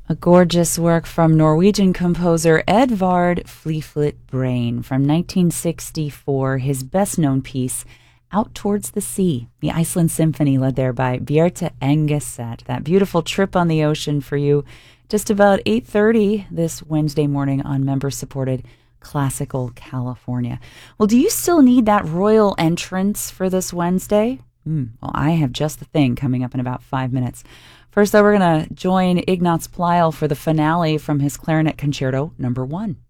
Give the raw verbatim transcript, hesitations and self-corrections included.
A gorgeous work from Norwegian composer Edvard Fleeflet Brain from nineteen sixty-four, his best-known piece, Out Towards the Sea, the Iceland Symphony, led there by Bjarte Engeset. That beautiful trip on the ocean for you just about eight thirty this Wednesday morning on member-supported Classical California. Well, do you still need that royal entrance for this Wednesday? Mm, well, I have just the thing coming up in about five minutes. First, though, we're going to join Ignaz Pleyel for the finale from his Clarinet Concerto number one.